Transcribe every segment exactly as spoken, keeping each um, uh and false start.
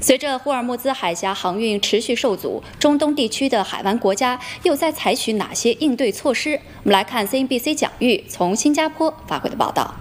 随着霍尔木兹海峡航运持续受阻，中东地区的海湾国家又在采取哪些应对措施？我们来看 C N B C 蒋玉从新加坡发回的报道。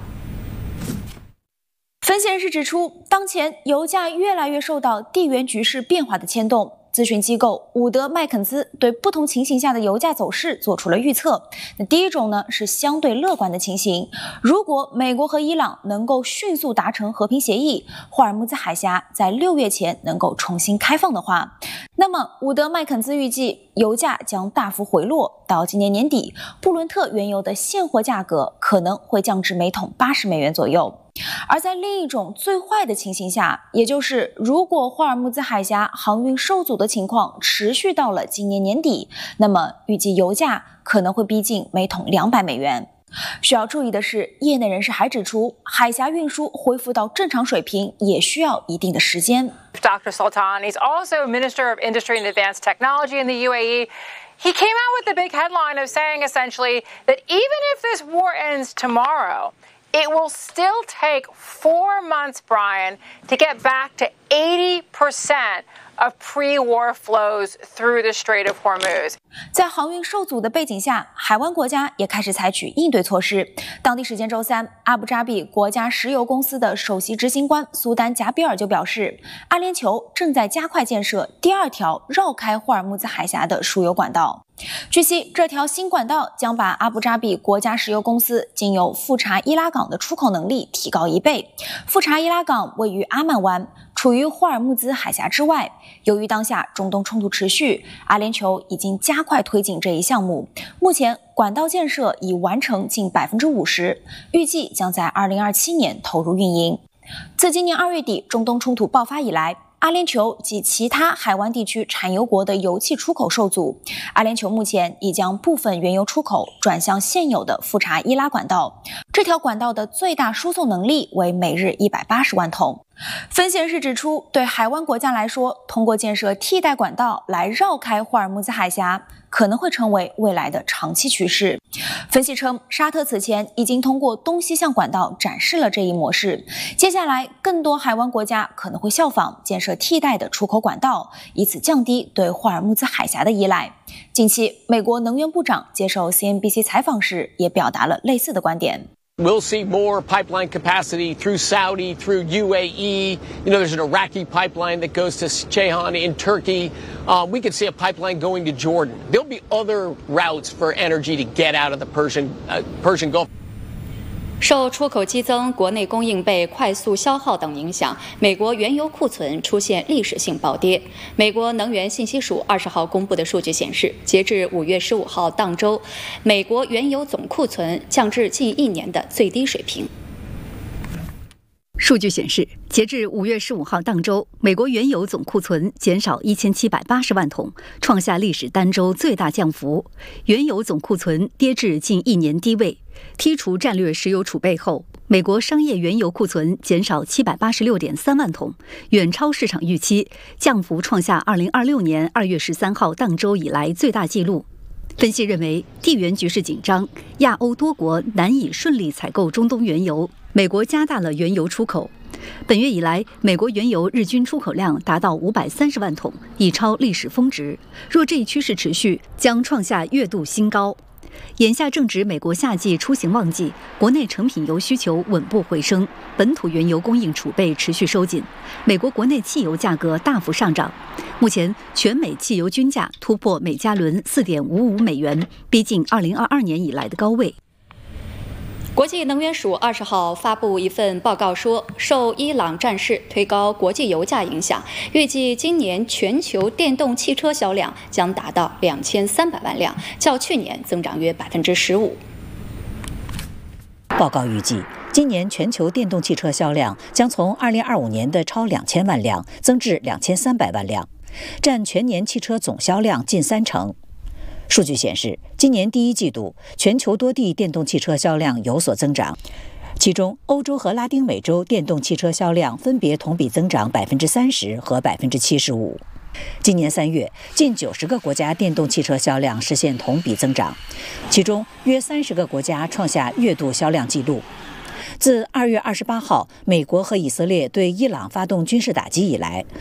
分析人士指出，当前油价越来越受到地缘局势变化的牵动。咨询机构伍德麦肯兹对不同情形下的油价走势做出了预测。那第一种呢是相对乐观的情形，如果美国和伊朗能够迅速达成和平协议，霍尔木兹海峡在六月前能够重新开放的话，那么伍德麦肯兹预计油价将大幅回落，到今年年底，布伦特原油的现货价格可能会降至每桶八十美元左右。而在另一种最坏的情形下，也就是如果霍尔木兹海峡航运受阻的情况持续到了今年年底，那么预计油价可能会逼近每桶两百美元。需要注意的是，业内人士还指出，海峡运输恢复到正常水平也需要一定的时间。 Doctor Sultan, he's also Minister of Industry and Advanced Technology in the U A E. He came out with the big headline of saying essentially that even if this war ends tomorrow, it will still take four months, Brian, to get back to eighty percent of pre-war flows through the Strait of Hormuz. 在航运受阻的背景下，海湾国家也开始采取应对措施。当地时间周三，阿布扎比国家石油公司的首席执行官苏丹贾比尔就表示，阿联酋正在加快建设第二条绕开霍尔木兹海峡的输油管道。据悉，这条新管道将把阿布扎比国家石油公司经由富查伊拉港的出口能力提高一倍。富查伊拉港位于阿曼湾，处于霍尔木兹海峡之外。由于当下中东冲突持续，阿联酋已经加快推进这一项目。目前管道建设已完成近 百分之五十， 预计将在二零二七年投入运营。自今年二月底中东冲突爆发以来，阿联酋及其他海湾地区产油国的油气出口受阻，阿联酋目前已将部分原油出口转向现有的富查伊拉管道，这条管道的最大输送能力为每日一百八十万桶。分析人士指出，对海湾国家来说，通过建设替代管道来绕开霍尔木兹海峡，可能会成为未来的长期趋势。分析称，沙特此前已经通过东西向管道展示了这一模式，接下来更多海湾国家可能会效仿建设替代的出口管道，以此降低对霍尔木兹海峡的依赖。近期，美国能源部长接受 C N B C 采访时也表达了类似的观点。 We'll see more pipeline capacity through Saudi, through U A E. You know, there's an Iraqi pipeline that goes to Ceyhan in Turkey. Uh, we could see a pipeline going to Jordan. There'll be other routes for energy to get out of the Persian, uh, Persian Gulf. 受出口激增、国内供应被快速消耗等影响，美国原油库存出现历史性暴跌。美国能源信息署二十号公布的数据显示，截至五月十五号当周，美国原油总库存降至近一年的最低水平。 数据显示，截至五月十五号当周，美国原油总库存减少一千七百八十万桶，创下历史单周最大降幅。原油总库存跌至近一年低位。剔除战略石油储备后，美国商业原油库存减少七百八十六点三万桶，远超市场预期，降幅创下二零二六年二月十三号当周以来最大纪录。分析认为，地缘局势紧张，亚欧多国难以顺利采购中东原油，美国加大了原油出口。本月以来，美国原油日均出口量达到五百三十万桶，已超历史峰值。若这一趋势持续，将创下月度新高。眼下正值美国夏季出行旺季，国内成品油需求稳步回升，本土原油供应储备持续收紧，美国国内汽油价格大幅上涨。目前，全美汽油均价突破每加仑 四点五五美元，逼近二零二二年以来的高位。 国际能源署二十号发布一份报告说，受伊朗战事推高国际油价影响，预计今年全球电动汽车销量将达到两千三百万辆，较去年增长约百分之十五。 报告预计，今年全球电动汽车销量将从二零二五年的超两千万辆增至两千三百万辆，占全年汽车总销量近三成。数据显示，今年第一季度全球多地电动汽车销量有所增长，其中欧洲和拉丁美洲电动汽车销量分别同比增长百分之三十和百分之七十五。今年三月，近九十个国家电动汽车销量实现同比增长，其中约三十个国家创下月度销量纪录。自二月二十八号美国和以色列对伊朗发动军事打击以来，